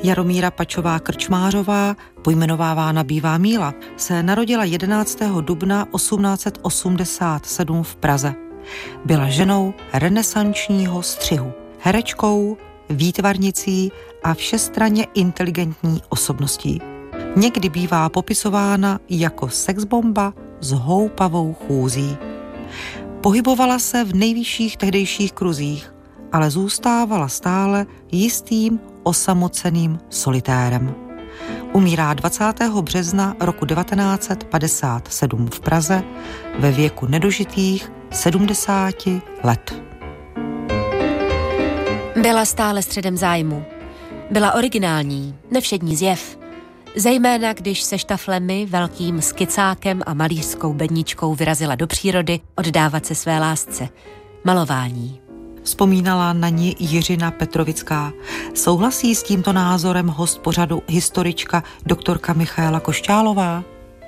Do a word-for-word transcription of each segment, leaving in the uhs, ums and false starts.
Jaromíra Pačová Krčmářová, pojmenovávána Bývá Míla, se narodila jedenáctého dubna osmnáct osmdesát sedm v Praze. Byla ženou renesančního střihu, herečkou, výtvarnicí a všestranně inteligentní osobností. Někdy bývá popisována jako sexbomba s houpavou chůzí. Pohybovala se v nejvyšších tehdejších kruzích, ale zůstávala stále jistým osamoceným solitérem. Umírá dvacátého března roku devatenáct set padesát sedm v Praze ve věku nedožitých sedmdesáti let. Byla stále středem zájmu. Byla originální, nevšední zjev. Zejména když se štaflemi, velkým skicákem a malířskou bedničkou vyrazila do přírody oddávat se své lásce. Malování. Vzpomínala na ní Jiřina Petrovická. Souhlasí s tímto názorem host pořadu historička doktorka Michaela Košťálová?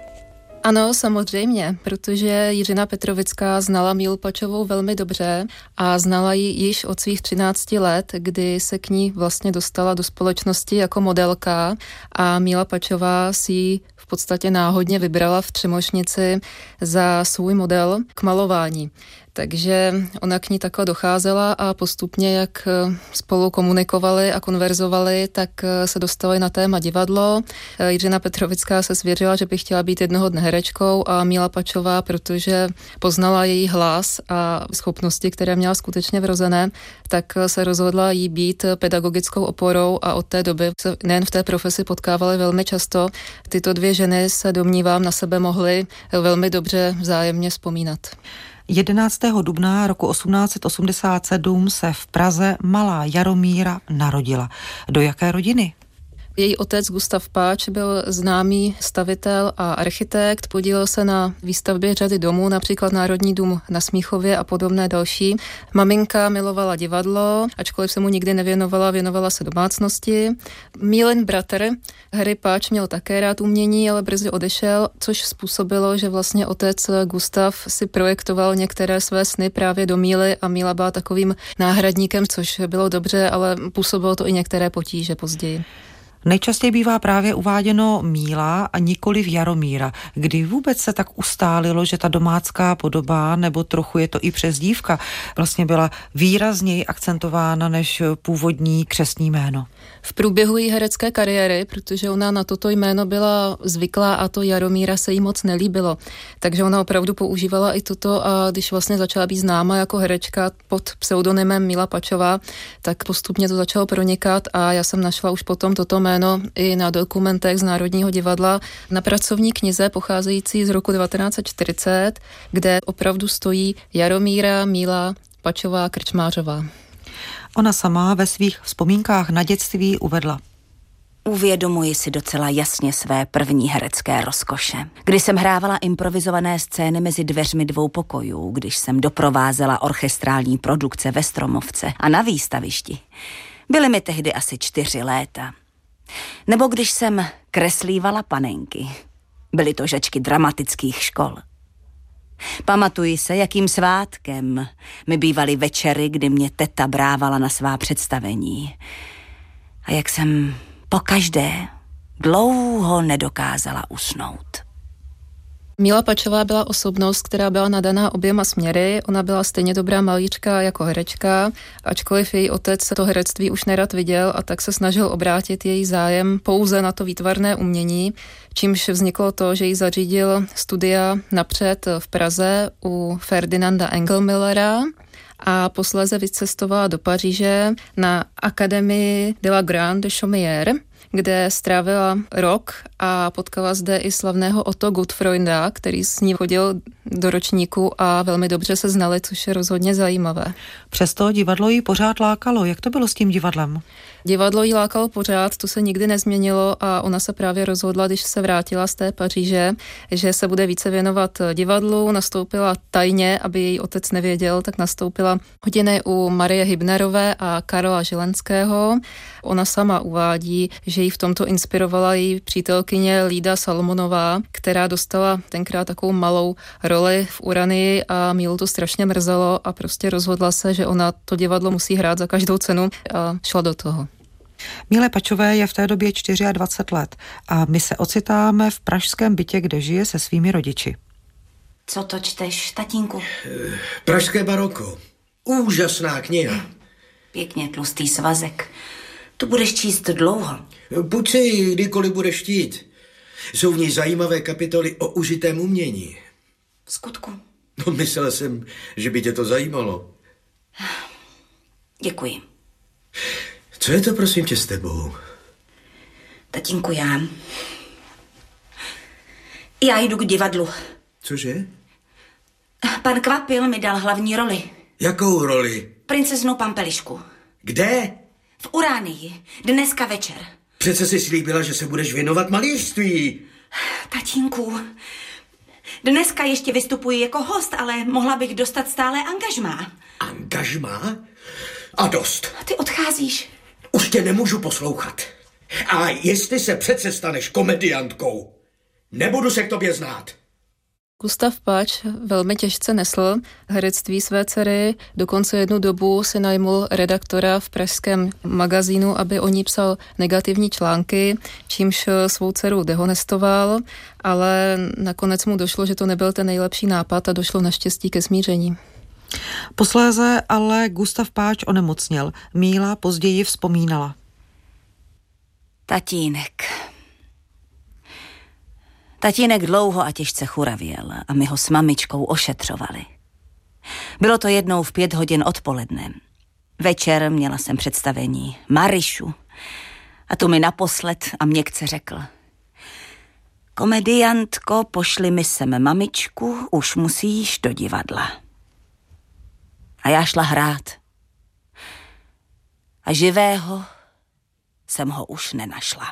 Ano, samozřejmě, protože Jiřina Petrovická znala Mílu Pačovou velmi dobře a znala ji již od svých třinácti let, kdy se k ní vlastně dostala do společnosti jako modelka a Míla Pačová si ji v podstatě náhodně vybrala v Třemošnici za svůj model k malování. Takže ona k ní takhle docházela a postupně, jak spolu komunikovali a konverzovali, tak se dostali na téma divadlo. Jiřina Petrovická se svěřila, že by chtěla být jednoho dne herečkou a Míla Pačová, protože poznala její hlas a schopnosti, které měla skutečně vrozené, tak se rozhodla jí být pedagogickou oporou a od té doby se nejen v té profesi potkávaly velmi často. Tyto dvě ženy se domnívám na sebe mohly velmi dobře vzájemně vzpomínat. jedenáctého dubna roku osmnáct osmdesát sedm se v Praze malá Jaromíra narodila. Do jaké rodiny? Její otec Gustav Páč byl známý stavitel a architekt, podílel se na výstavbě řady domů, například Národní dům na Smíchově a podobné další. Maminka milovala divadlo, ačkoliv se mu nikdy nevěnovala, věnovala se domácnosti. Mílin bratr Harry Páč měl také rád umění, ale brzy odešel, což způsobilo, že vlastně otec Gustav si projektoval některé své sny právě do Míly a Míla byla takovým náhradníkem, což bylo dobře, ale působilo to i některé potíže později. Nejčastěji bývá právě uváděno Míla a nikoliv Jaromíra. Kdy vůbec se tak ustálilo, že ta domácká podoba, nebo trochu je to i přezdívka, vlastně byla výrazněji akcentována než původní křestní jméno? V průběhu její herecké kariéry, protože ona na toto jméno byla zvyklá a to Jaromíra se jí moc nelíbilo. Takže ona opravdu používala i toto a když vlastně začala být známa jako herečka pod pseudonymem Míla Pačová, tak postupně to začalo pronikat a já jsem našla už potom toto jméno i na dokumentech z Národního divadla na pracovní knize pocházející z roku devatenáct set čtyřicet, kde opravdu stojí Jaromíra Míla Pačová Krčmářová. Ona sama ve svých vzpomínkách na dětství uvedla: Uvědomuji si docela jasně své první herecké rozkoše, kdy jsem hrávala improvizované scény mezi dveřmi dvou pokojů, když jsem doprovázela orchestrální produkce ve Stromovce a na výstavišti. Byly mi tehdy asi čtyři léta. Nebo když jsem kreslívala panenky. Byly to žačky dramatických škol. Pamatuji se, jakým svátkem mi bývaly večery, kdy mě teta brávala na svá představení. A jak jsem pokaždé dlouho nedokázala usnout. Míla Pačová byla osobnost, která byla nadaná oběma směry. Ona byla stejně dobrá malířka jako herečka, ačkoliv její otec to herectví už nerad viděl a tak se snažil obrátit její zájem pouze na to výtvarné umění, čímž vzniklo to, že jí zařídil studia napřed v Praze u Ferdinanda Engelmillera a posléze vycestovala do Paříže na Académie de la Grande Chaumière, kde strávila rok a potkala zde i slavného Otto Gutfreunda, který s ní chodil do ročníku a velmi dobře se znali, což je rozhodně zajímavé. Přesto divadlo jí pořád lákalo. Jak to bylo s tím divadlem? Divadlo jí lákalo pořád, to se nikdy nezměnilo a ona se právě rozhodla, když se vrátila z té Paříže, že se bude více věnovat divadlu, nastoupila tajně, aby její otec nevěděl, tak nastoupila hodiny u Marie Hybnerové a Karola Žilenského. Ona sama uvádí, že jí v tomto inspirovala její přítelkyně Lída Salmonová, která dostala tenkrát takovou malou roli v Uranii a Mílu to strašně mrzelo a prostě rozhodla se, že ona to divadlo musí hrát za každou cenu a šla do toho. Míle Pačové je v té době dvacet čtyři let a my se ocitáme v pražském bytě, kde žije se svými rodiči. Co to čteš, tatínku? Pražské baroko. Úžasná kniha. Pěkně tlustý svazek. Tu budeš číst dlouho. Půjď si kdykoliv budeš chtít. Jsou v ní zajímavé kapitoly o užitém umění. V skutku? No, myslel jsem, že by tě to zajímalo. Děkuji. Co je to, prosím tě, s tebou? Tatínku, já... Já jdu k divadlu. Cože? Pan Kvapil mi dal hlavní roli. Jakou roli? Princeznu Pampelišku. Kde? V Uránii. Dneska večer. Přece jsi slíbila, že se budeš věnovat malířství. Tatínku, dneska ještě vystupuji jako host, ale mohla bych dostat stále angažmá. Angažmá? A dost. Ty odcházíš. Už tě nemůžu poslouchat. A jestli se přece staneš komediantkou, nebudu se k tobě znát. Gustav Pač velmi těžce nesl herectví své dcery, dokonce jednu dobu si najmul redaktora v pražském magazínu, aby o ní psal negativní články, čímž svou dceru dehonestoval, ale nakonec mu došlo, že to nebyl ten nejlepší nápad a došlo naštěstí ke smíření. Posléze ale Gustav Páč onemocněl. Míla později vzpomínala. Tatínek. Tatínek dlouho a těžce churavěl a my ho s mamičkou ošetřovali. Bylo to jednou v pět hodin odpoledne. Večer měla jsem představení Marišu a tu mi naposled a měkce řekl: komediantko, pošli mi sem mamičku, už musíš do divadla. A já šla hrát. A živého jsem ho už nenašla.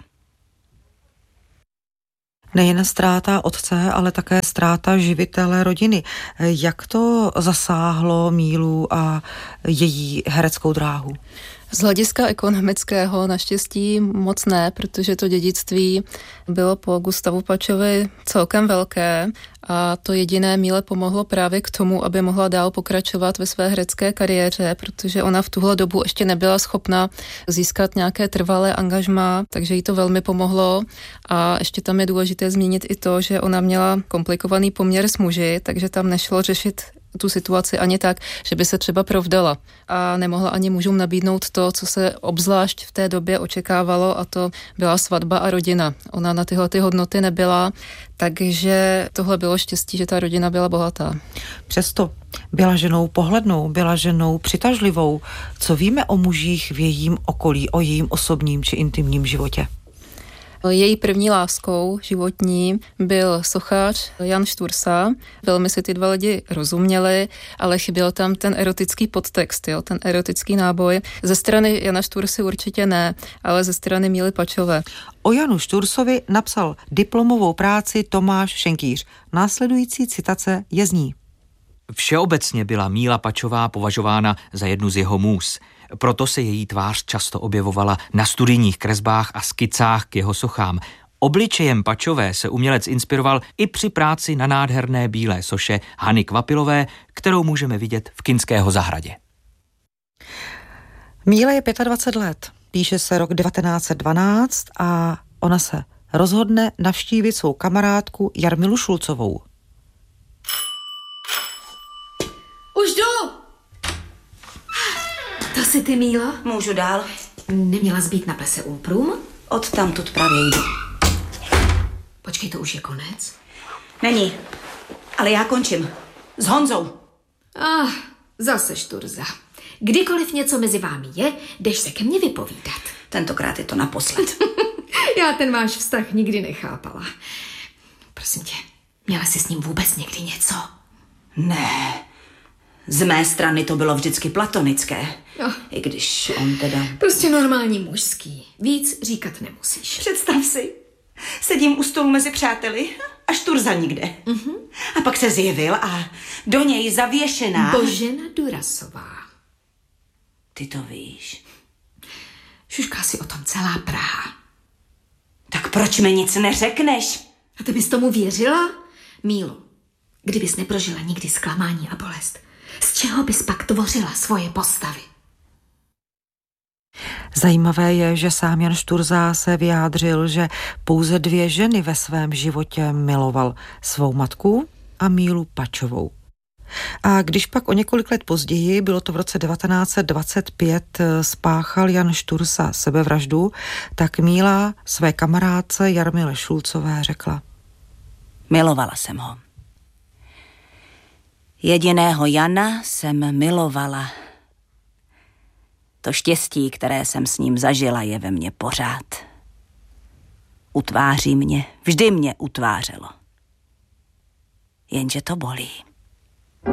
Nejen ztráta otce, ale také ztráta živitele rodiny. Jak to zasáhlo Mílu a její hereckou dráhu? Z hlediska ekonomického naštěstí moc ne, protože to dědictví bylo po Gustavu Pačovi celkem velké a to jediné Míle pomohlo právě k tomu, aby mohla dál pokračovat ve své herecké kariéře, protože ona v tuhle dobu ještě nebyla schopna získat nějaké trvalé angažmá, takže jí to velmi pomohlo. A ještě tam je důležité zmínit i to, že ona měla komplikovaný poměr s muži, takže tam nešlo řešit tu situaci ani tak, že by se třeba provdala a nemohla ani mužům nabídnout to, co se obzvlášť v té době očekávalo, a to byla svatba a rodina. Ona na tyhle ty hodnoty nebyla, takže tohle bylo štěstí, že ta rodina byla bohatá. Přesto byla ženou pohlednou, byla ženou přitažlivou. Co víme o mužích v jejím okolí, o jejím osobním či intimním životě? Její první láskou životní byl sochař Jan Štursa. Velmi si ty dva lidi rozuměli, ale chyběl tam ten erotický podtext, jo, ten erotický náboj. Ze strany Jana Štursy určitě ne, ale ze strany Míly Pačové. O Janu Štursovi napsal diplomovou práci Tomáš Šenkýř. Následující citace je z ní. Všeobecně byla Míla Pačová považována za jednu z jeho můz. Proto se její tvář často objevovala na studijních kresbách a skicách k jeho sochám. Obličejem Pačové se umělec inspiroval i při práci na nádherné bílé soše Hany Kvapilové, kterou můžeme vidět v Kinského zahradě. Míle je dvacet pět let, píše se rok devatenáct set dvanáct a ona se rozhodne navštívit svou kamarádku Jarmilu Šulcovou. Už jdu! To jsi ty, Mílo? Můžu dál? Neměla jsi být na plese Umprum? Odtamtud právě jdu. Počkej, to už je konec? Není, ale já končím. S Honzou. Ah, zase Šturza. Kdykoliv něco mezi vámi je, jdeš se ke mně vypovídat. Tentokrát je to naposled. Já ten váš vztah nikdy nechápala. Prosím tě, měla jsi s ním vůbec někdy něco? Ne, z mé strany to bylo vždycky platonické. No. I když on teda... Prostě normální mužský. Víc říkat nemusíš. Představ si, sedím u stolu mezi přáteli a Šturza nikde. Mm-hmm. A pak se zjevil a do něj zavěšená... Božena Durasová. Ty to víš. Šušká si o tom celá Praha. Tak proč mi nic neřekneš? A ty bys tomu věřila? Mílo, kdybys neprožila nikdy zklamání a bolest, z čeho bys pak tvořila svoje postavy? Zajímavé je, že sám Jan Šturza se vyjádřil, že pouze dvě ženy ve svém životě miloval, svou matku a Mílu Pačovou. A když pak o několik let později, bylo to v roce devatenáct set dvacet pět, spáchal Jan Šturza sebevraždu, tak Míla své kamarádce Jarmile Šulcové řekla: Milovala jsem ho. Jediného Jana jsem milovala. To štěstí, které jsem s ním zažila, je ve mně pořád. Utváří mě, vždy mě utvářelo. Jenže to bolí.